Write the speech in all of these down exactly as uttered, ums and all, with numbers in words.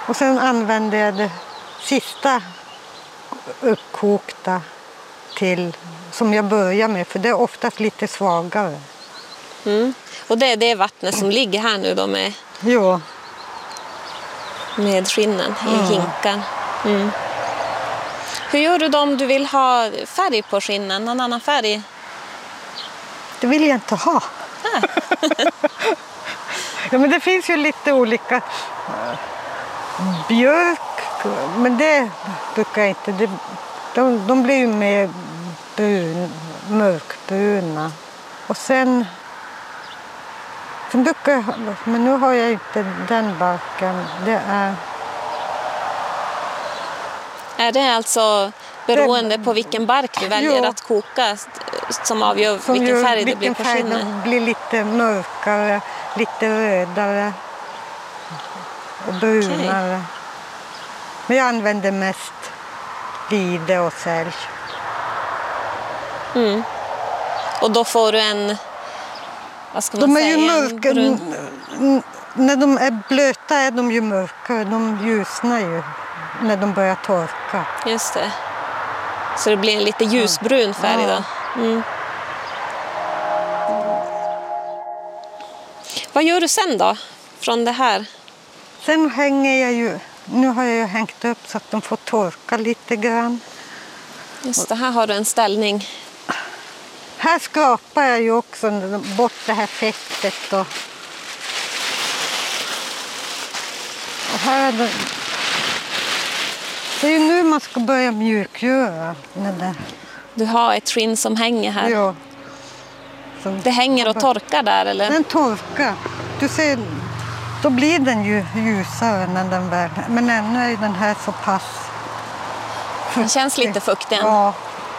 Och sen använder jag det sista uppkokta till som jag börjar med, för det är oftast lite svagare. Mm. Och det är det vattnet som ligger här nu då med, jo. med skinnen i Mm. hinkan. Mm. Hur gör du då om du vill ha färg på skinnen? Någon annan färg? Det vill jag inte ha. Ah. Ja, men det finns ju lite olika björk, men det brukar jag inte. Det, de, de blir ju mer brun, mörkbruna. Och sen, sen brukar jag, men nu har jag inte den barken. Det är... Är det alltså beroende på vilken bark du väljer jo. att koka som avgör Som vilken gör, färg det vilken blir på färg skinnet? den blir lite mörkare, lite rödare och brunare. Okay. Men jag använder mest vide och sälj. Mm. Och då får du en, vad ska man de är säga, ju mörka. brun... När de är blöta är de ju mörkare. De ljusnar ju när de börjar torka. Just det. Så det blir en lite ljusbrun färg då. Mm. Vad gör du sen då från det här? Sen hänger jag ju, nu har jag ju hängt upp så att de får torka lite grann. Just det, här har du en ställning. Här skrapar jag ju också bort det här fettet. Och, och här är det, det är ju nu man ska börja mjukgöra. Det. Du har ett skinn som hänger här. Ja. Som, det hänger och torkar där, eller? Den torkar. Du ser, då blir den ju ljusare när den väl... Men ännu är den här så pass... Den känns lite fuktig. Ja.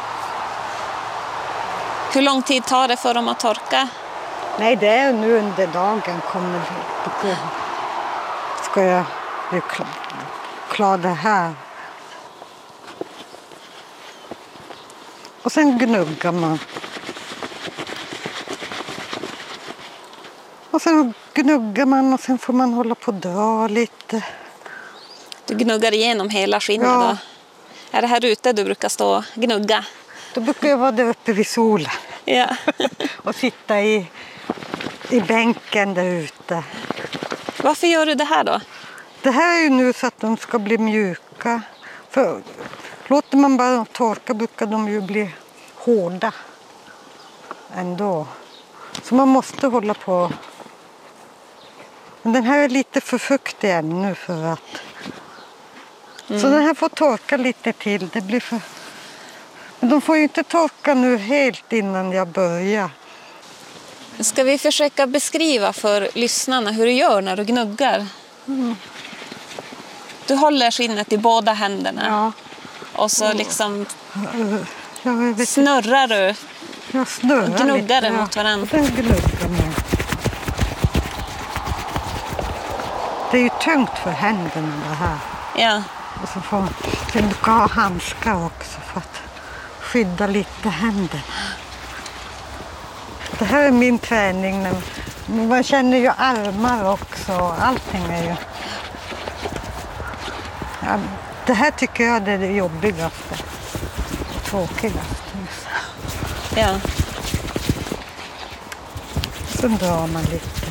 Hur lång tid tar det för dem att torka? Nej, det är nu under dagen kommer det. Ska jag bli klar, klar det här. Och sen gnuggar man. Och sen gnuggar man och sen får man hålla på och dra lite. Du gnuggar igenom hela skinnet ja. Då? Är det här ute du brukar stå och gnugga? Då brukar jag vara där uppe vid solen. Ja. och sitta i, i bänken där ute. Varför gör du det här då? Det här är ju nu så att de ska bli mjuka. För låter man bara torka brukar de ju bli hårda ändå. Så man måste hålla på. Men den här är lite för fuktig ännu för att... Mm. Så den här får torka lite till. Det blir för... Men de får ju inte torka nu helt innan jag börjar. Ska vi försöka beskriva för lyssnarna hur du gör när du gnuggar? Mm. Du håller skinnet i båda händerna. Ja. Och så liksom jag snurrar du. Jag snurrar och gnuggar lite, det mot varandra. Ja. Gnuggar man. Det är ju tungt för händerna det här. Ja. Och så får man sen ska ha handskar också för att skydda lite händer. Det här är min träning. Man känner ju armar också. Allting är ju... Ja, det här tycker jag är det jobbigaste. Tråkigaste. Ja. Så drar man lite.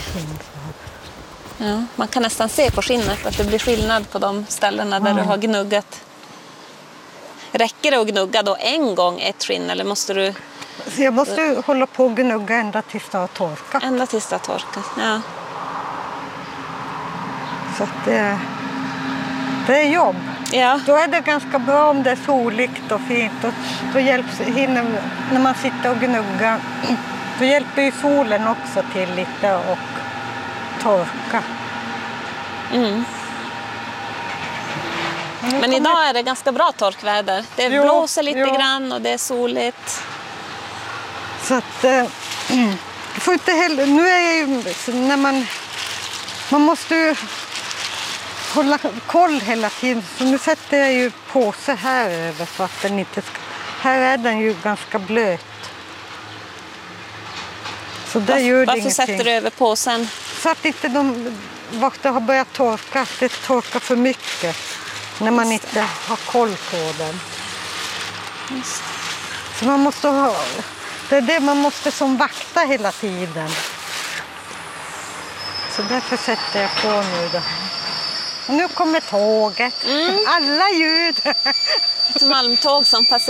Ja, man kan nästan se på skinnet att det blir skillnad på de ställena där mm. du har gnuggat. Räcker det att gnugga då en gång ett skinn eller måste du... Så jag måste ju hålla på och gnugga ända tills det har torkat. Ända tills det har torkat, ja. Så att det, det är jobb. Ja. Då är det ganska bra om det är soligt och fint. Och då hjälps, hinner, när man sitter och gnuggar, då hjälper ju solen också till lite och torka. Mm. Men idag är det ganska bra torkväder. Det jo, blåser lite jo. grann och det är soligt. Så att äh, får inte heller, nu är jag ju, när man, man måste ju hålla koll hela tiden. Så nu sätter jag ju påse här över för att den inte ska, här är den ju ganska blöt. Så där Varför, gör det varför ingenting. Sätter du över påsen? Så att inte de vart det har börjat torka, att det torkar för mycket när man inte har koll på den. Just. Så man måste ha, det är det man måste som vakta hela tiden. Så därför sätter jag på nu då. Och nu kommer tåget. Mm. Alla ljud. Ett malmtåg som passerar.